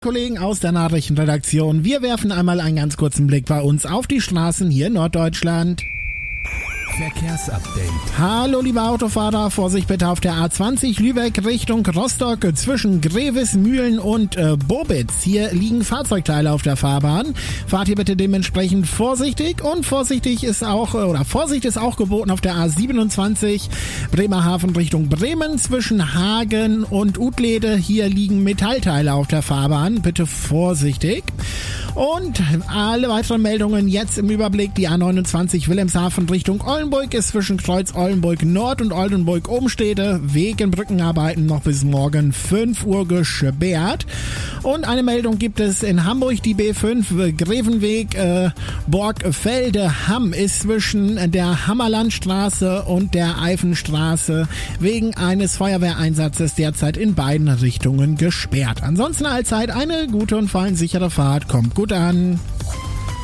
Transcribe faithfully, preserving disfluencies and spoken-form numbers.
Kollegen aus der Nachrichtenredaktion, wir werfen einmal einen ganz kurzen Blick bei uns auf die Straßen hier in Norddeutschland. Verkehrsupdate. Hallo liebe Autofahrer, Vorsicht bitte auf der A zwanzig Lübeck Richtung Rostock zwischen Grevesmühlen und äh, Bobitz. Hier liegen Fahrzeugteile auf der Fahrbahn. Fahrt hier bitte dementsprechend vorsichtig und vorsichtig ist auch, oder Vorsicht ist auch geboten auf der A siebenundzwanzig Bremerhaven Richtung Bremen zwischen Hagen und Utlede. Hier liegen Metallteile auf der Fahrbahn. Bitte vorsichtig. Und alle weiteren Meldungen jetzt im Überblick. Die A neunundzwanzig Wilhelmshaven Richtung Oldenburg ist zwischen Kreuz Oldenburg Nord und Oldenburg Umstede wegen Brückenarbeiten noch bis morgen fünf Uhr gesperrt. Und eine Meldung gibt es in Hamburg, die B fünf Grevenweg äh, Borgfelde Hamm ist zwischen der Hammerlandstraße und der Eifenstraße wegen eines Feuerwehreinsatzes derzeit in beiden Richtungen gesperrt. Ansonsten allzeit eine gute und vor allem sichere Fahrt. Kommt gut an.